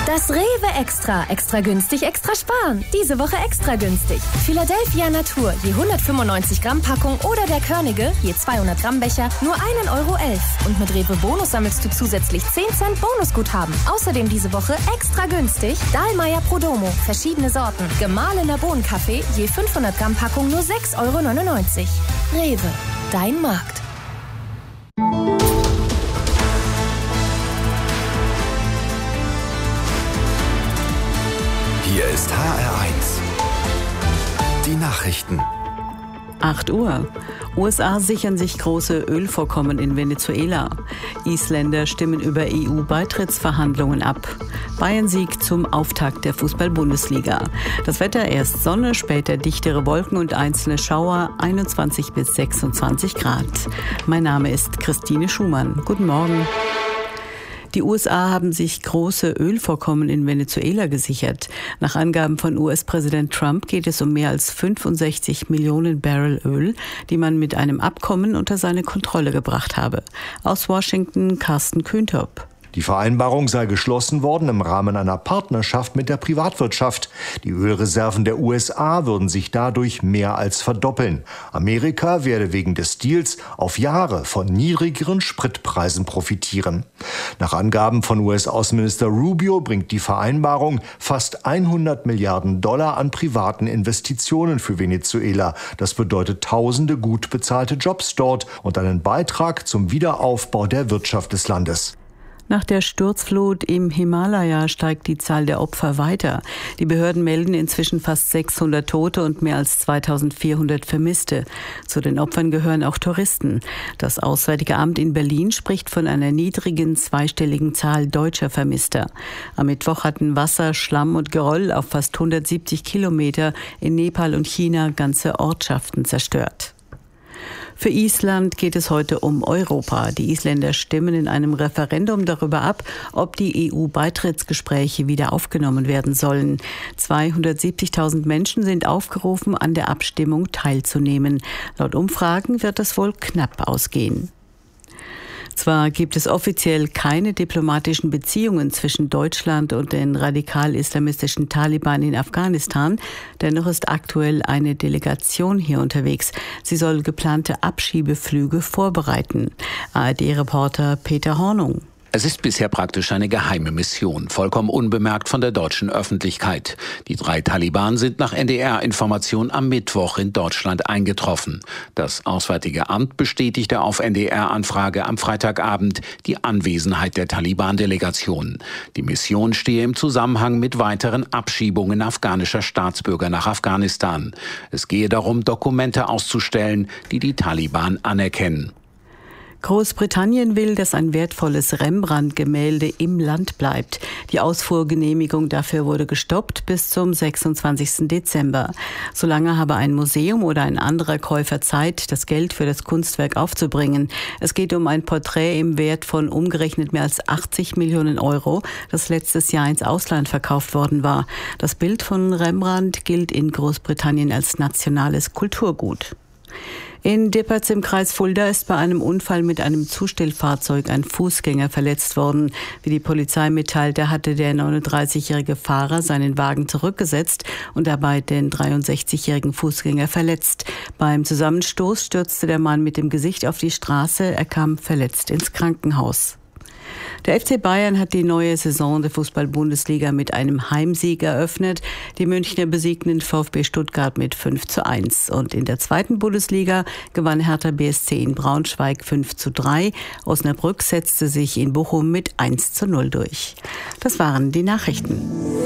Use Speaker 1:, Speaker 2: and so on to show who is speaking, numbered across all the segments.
Speaker 1: Das Rewe Extra. Extra günstig, extra sparen. Diese Woche extra günstig. Philadelphia Natur, je 195 Gramm Packung oder der Körnige, je 200 Gramm Becher, nur 1,11 Euro. Und mit Rewe Bonus sammelst du zusätzlich 10 Cent Bonusguthaben. Außerdem diese Woche extra günstig Dahlmeier Prodomo, verschiedene Sorten. Gemahlener Bohnenkaffee, je 500 Gramm Packung nur 6,99 Euro. Rewe, dein Markt.
Speaker 2: Hier ist HR1. Die Nachrichten.
Speaker 3: 8 Uhr. USA sichern sich große Ölvorkommen in Venezuela. Isländer stimmen über EU-Beitrittsverhandlungen ab. Bayern-Sieg zum Auftakt der Fußball-Bundesliga. Das Wetter: erst Sonne, später dichtere Wolken und einzelne Schauer, 21 bis 26 Grad. Mein Name ist Christine Schumann. Guten Morgen. Die USA haben sich große Ölvorkommen in Venezuela gesichert. Nach Angaben von US-Präsident Trump geht es um mehr als 65 Millionen Barrel Öl, die man mit einem Abkommen unter seine Kontrolle gebracht habe. Aus Washington Carsten Kühntop.
Speaker 4: Die Vereinbarung sei geschlossen worden im Rahmen einer Partnerschaft mit der Privatwirtschaft. Die Ölreserven der USA würden sich dadurch mehr als verdoppeln. Amerika werde wegen des Deals auf Jahre von niedrigeren Spritpreisen profitieren. Nach Angaben von US-Außenminister Rubio bringt die Vereinbarung fast 100 Milliarden Dollar an privaten Investitionen für Venezuela. Das bedeutet tausende gut bezahlte Jobs dort und einen Beitrag zum Wiederaufbau der Wirtschaft des Landes.
Speaker 3: Nach der Sturzflut im Himalaya steigt die Zahl der Opfer weiter. Die Behörden melden inzwischen fast 600 Tote und mehr als 2400 Vermisste. Zu den Opfern gehören auch Touristen. Das Auswärtige Amt in Berlin spricht von einer niedrigen zweistelligen Zahl deutscher Vermisster. Am Mittwoch hatten Wasser, Schlamm und Geröll auf fast 170 Kilometer in Nepal und China ganze Ortschaften zerstört. Für Island geht es heute um Europa. Die Isländer stimmen in einem Referendum darüber ab, ob die EU-Beitrittsgespräche wieder aufgenommen werden sollen. 270.000 Menschen sind aufgerufen, an der Abstimmung teilzunehmen. Laut Umfragen wird es wohl knapp ausgehen. Zwar gibt es offiziell keine diplomatischen Beziehungen zwischen Deutschland und den radikal-islamistischen Taliban in Afghanistan, dennoch ist aktuell eine Delegation hier unterwegs. Sie soll geplante Abschiebeflüge vorbereiten. ARD-Reporter Peter Hornung.
Speaker 5: Es ist bisher praktisch eine geheime Mission, vollkommen unbemerkt von der deutschen Öffentlichkeit. Die 3 Taliban sind nach NDR-Information am Mittwoch in Deutschland eingetroffen. Das Auswärtige Amt bestätigte auf NDR-Anfrage am Freitagabend die Anwesenheit der Taliban-Delegation. Die Mission stehe im Zusammenhang mit weiteren Abschiebungen afghanischer Staatsbürger nach Afghanistan. Es gehe darum, Dokumente auszustellen, die die Taliban anerkennen.
Speaker 3: Großbritannien will, dass ein wertvolles Rembrandt-Gemälde im Land bleibt. Die Ausfuhrgenehmigung dafür wurde gestoppt bis zum 26. Dezember. Solange habe ein Museum oder ein anderer Käufer Zeit, das Geld für das Kunstwerk aufzubringen. Es geht um ein Porträt im Wert von umgerechnet mehr als 80 Millionen Euro, das letztes Jahr ins Ausland verkauft worden war. Das Bild von Rembrandt gilt in Großbritannien als nationales Kulturgut. In Dippertz im Kreis Fulda ist bei einem Unfall mit einem Zustellfahrzeug ein Fußgänger verletzt worden. Wie die Polizei mitteilte, hatte der 39-jährige Fahrer seinen Wagen zurückgesetzt und dabei den 63-jährigen Fußgänger verletzt. Beim Zusammenstoß stürzte der Mann mit dem Gesicht auf die Straße. Er kam verletzt ins Krankenhaus. Der FC Bayern hat die neue Saison der Fußball-Bundesliga mit einem Heimsieg eröffnet. Die Münchner besiegten den VfB Stuttgart mit 5:1. Und in der zweiten Bundesliga gewann Hertha BSC in Braunschweig 5:3. Osnabrück setzte sich in Bochum mit 1:0 durch. Das waren die Nachrichten.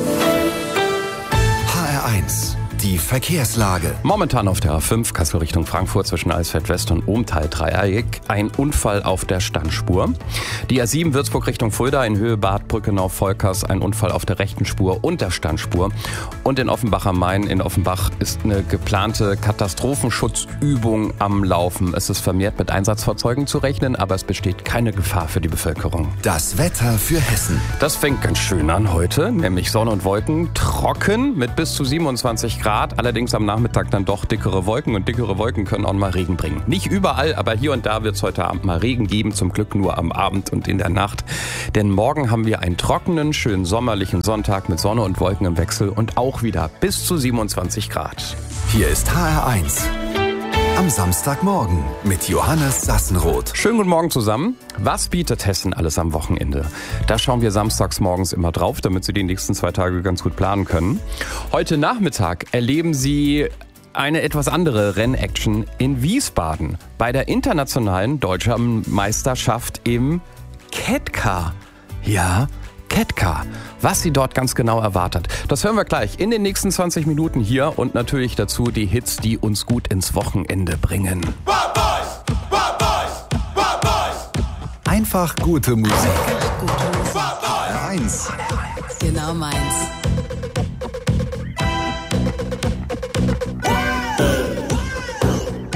Speaker 2: HR1. Die Verkehrslage.
Speaker 6: Momentan auf der A5 Kassel Richtung Frankfurt zwischen Alsfeld West und Ohmtal-Dreieck ein Unfall auf der Standspur. Die A7 Würzburg Richtung Fulda in Höhe Bad Brückenau-Volkers ein Unfall auf der rechten Spur und der Standspur. Und in Offenbach am Main in Offenbach ist eine geplante Katastrophenschutzübung am Laufen. Es ist vermehrt mit Einsatzfahrzeugen zu rechnen, aber es besteht keine Gefahr für die Bevölkerung.
Speaker 2: Das Wetter für Hessen.
Speaker 6: Das fängt ganz schön an heute, nämlich Sonne und Wolken, trocken mit bis zu 27 Grad. Grad, allerdings am Nachmittag dann doch dickere Wolken und dickere Wolken können auch mal Regen bringen. Nicht überall, aber hier und da wird es heute Abend mal Regen geben, zum Glück nur am Abend und in der Nacht. Denn morgen haben wir einen trockenen, schönen sommerlichen Sonntag mit Sonne und Wolken im Wechsel und auch wieder bis zu 27 Grad.
Speaker 2: Hier ist HR1 am Samstagmorgen mit Johannes Sassenroth.
Speaker 6: Schönen guten Morgen zusammen. Was bietet Hessen alles am Wochenende? Da schauen wir samstags morgens immer drauf, damit Sie die nächsten 2 Tage ganz gut planen können. Heute Nachmittag erleben Sie eine etwas andere Rennaction in Wiesbaden bei der internationalen deutschen Meisterschaft im Catcar. Ja, Catcar. Was Sie dort ganz genau erwartet, das hören wir gleich in den nächsten 20 Minuten hier und natürlich dazu die Hits, die uns gut ins Wochenende bringen.
Speaker 2: Einfach gute Musik. HR1.
Speaker 3: Genau meins.